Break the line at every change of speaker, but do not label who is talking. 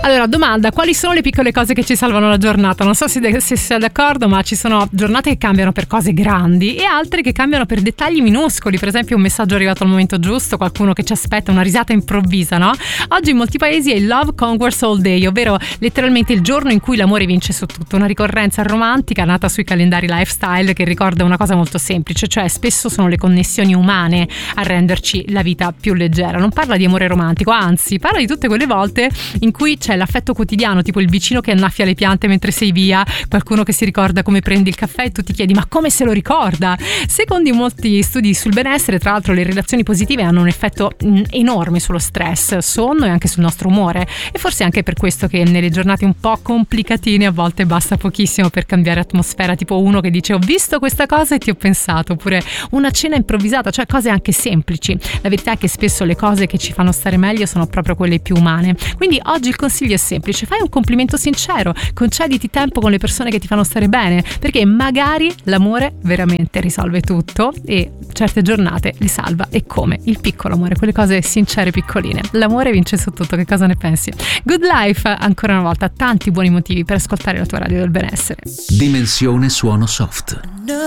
Allora, domanda: quali sono le piccole cose che ci salvano la giornata? Non so se sei d'accordo, ma ci sono giornate che cambiano per cose grandi e altre che cambiano per dettagli minuscoli. Per esempio, un messaggio arrivato al momento giusto, qualcuno che ci aspetta, una risata improvvisa, no? Oggi in molti paesi è il Love Conquers All Day, ovvero letteralmente il giorno in cui l'amore vince su tutto. Una ricorrenza romantica nata sui calendari lifestyle che ricorda una cosa molto semplice, cioè spesso sono le connessioni umane a renderci la vita più leggera. Non parla di amore romantico, anzi parla di tutte quelle volte in cui c'è l'affetto quotidiano, tipo il vicino che annaffia le piante mentre sei via, qualcuno che si ricorda come prendi il caffè e tu ti chiedi ma come se lo ricorda. Secondo molti studi sul benessere, tra l'altro, le relazioni positive hanno un effetto enorme sullo stress, sonno e anche sul nostro umore, e forse anche per questo che nelle giornate un po' complicatine a volte basta pochissimo per cambiare atmosfera, tipo uno che dice ho visto questa cosa e ti ho pensato, oppure una cena improvvisata, cioè cose anche semplici. La verità è che spesso le cose che ci fanno stare meglio sono proprio quelle più umane. Quindi oggi il consiglio è semplice: fai un complimento sincero, concediti tempo con le persone che ti fanno stare bene, perché magari l'amore veramente risolve tutto e certe giornate li salva. E come? Il piccolo amore, quelle cose sincere piccoline. L'amore vince su tutto, che cosa ne pensi? Good Life, ancora una volta tanti buoni motivi per ascoltare la tua radio del benessere.
Dimensione suono soft.